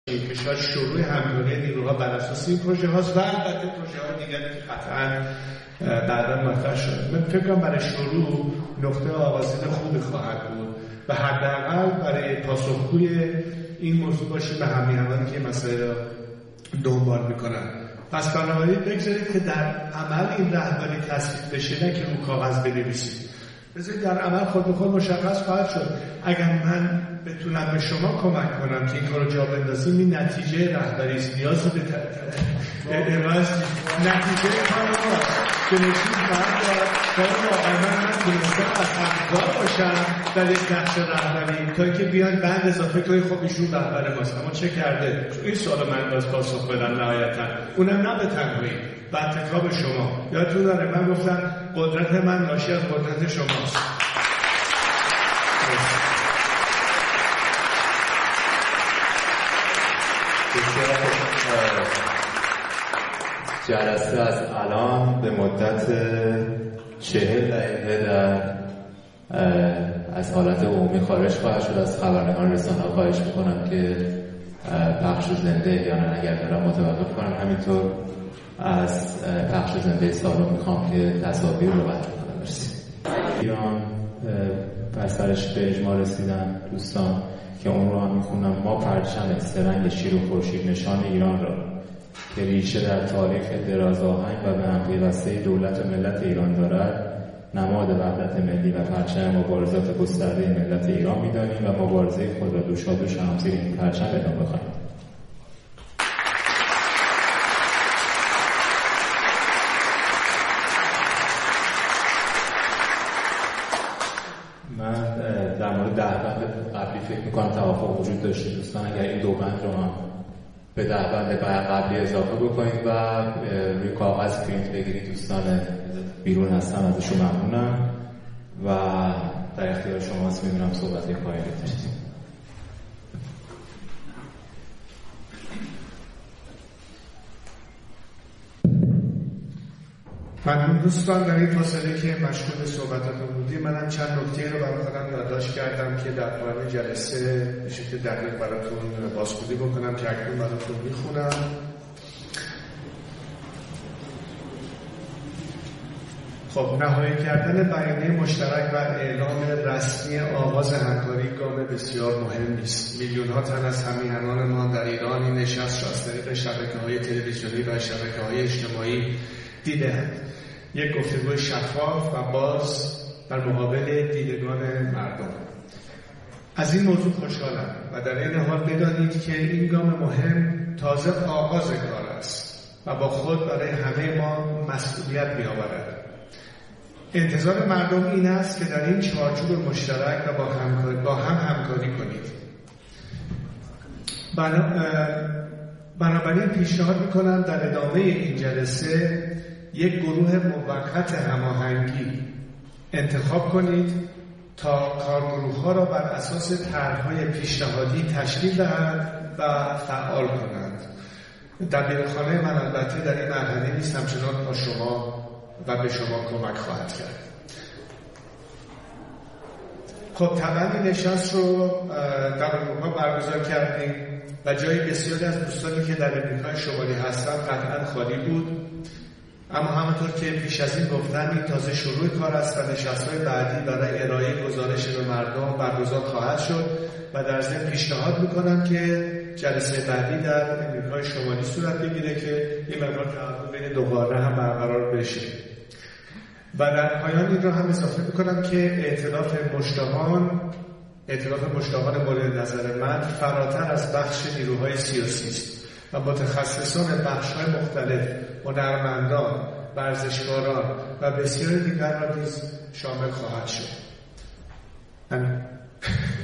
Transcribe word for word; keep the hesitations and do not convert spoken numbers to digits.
که شاید شروع همکاری نیروها بر اساس این پروژه هاست و البته پروژه های دیگری که قطعا بعدا مطرح شد. من فکر کنم برای شروع نقطه آغازین خوبی خواهد بود و حداقل برای پاسخگوی این موضوع باشیم به همیهنانی که مسائل را دنبال میکنن. پس بنابراین بگذارید که در عمل این رهبری تصویب بشه، نه که رو کاغذ بنویسید. بذارید در عمل خود به خود مشخص خواهد شد. اگر من بتونم به شما کمک کنم که این کار رو جا بندازیم، این نتیجه رهبری است. نیاز به ارائه نتیجه کار ماست که نشید باید تا این واقعا من تونستم از حقدار باشم در یک نقش رهبری تا که بیان بعد اضافه کنید خب ایشون رهبر ماست. اما چه کرده؟ این سوال من باز پاسخ بدم نهایتا. اونم نه به تنهایی، به اتکاب شما. یادتون داره من گفتم قدرت من ناشی از قدرت شماست. جلسه از الان به مدت چهل دقیقه در از حالت عمومی خارج خواهد شد. از خبرنگاران رسانه‌ها خواهش میکنم که پخش زنده یا نه اگر دارم متوقف کنم. همینطور از پخش زنده سالن میخوام که تصاویر رو قطع کنم. مرسی. ایران پسرش به اجماع رسیدن دوستان که اون رو هم میخونم. ما پرچم سرنگ شیر و خورشید نشان ایران را که ریشه در تاریخ دراز آهنگ و به هم پیوسته دولت و ملت ایران دارد، نماد وحدت ملی و پرچم مبارزات گسترده ملت ایران می‌دانیم و مبارزه خود را دوشادوش هم زیر این پرچم ادامه خواهیم. من در مورد دعوت قبلی فکر می‌کنم توافق وجود داشته دوستان. اگر این دو بند رو هم به دعوت قبلی اضافه بکنید و روی کاغذ پرینت بگیرید، دوستان بیرون هستن ازشون ممنونم و در اختیار شماست. می‌بینم صحبت پایانی داشتید. ممنون دوستان. در این فاصله که مشغول صحبتاتون بودیم منم چند نکته رو برای خودم یادداشت کردم که در پایان جلسه به شکل دقیق براتون بازخوانی بکنم که اکنون براتون میخونم. خب، نهایی کردن بیانیه مشترک و اعلام رسمی آغاز همکاری گام بسیار مهمی است. میلیون ها تن از همیهنان ما در ایران این نشست را از طریق شبکه‌های تلویزیونی و شبکه‌های اجتماعی دیده‌اند. یک گفتگوی شفاف و باز در مقابل دیدگان مردم. از این موضوع خوشحالم و در این حال بدانید که این گام مهم تازه آغاز کار است و با خود برای همه ما مسئولیت می‌آورد. انتظار مردم این است که در این چارچوب مشترک و با, همکاری، با هم همکاری کنید. بنا... بنابراین پیشنهاد می‌کنم در ادامه این جلسه یک گروه موقت هماهنگی انتخاب کنید تا کارگروه‌ها را بر اساس طرح‌های پیشنهادی تشکیل دهند و فعال کنند. دبیرخانه من البته در این مرحله نیست، همچنان با شما و به شما کمک خواهد کرد. خب، طبعا این نشست رو در اروپا برگزار کردیم و جای بسیاری از دوستانی که در امریکای شمالی هستن قطعا خالی بود. اما همونطور که پیش از این گفتم این تازه شروع کار است و نشست‌های بعدی برای ارائه گزارش به مردم برگزار خواهد شد و در ضمن پیشنهاد می‌کنم که جلسه بعدی در امریکای شمالی صورت بگیره که این مقدار تعامل بین دو قاره هم برقرار بشه. و در پایان این را هم اضافه می‌کنم که ائتلاف مشتاقان ائتلاف مشتاقان مورد نظر من فراتر از بخش نیروهای سیاسی است و متخصصان بخش‌های مختلف، هنرمندان، ورزشکاران و بسیاری دیگر را نیز شامل خواهد شد.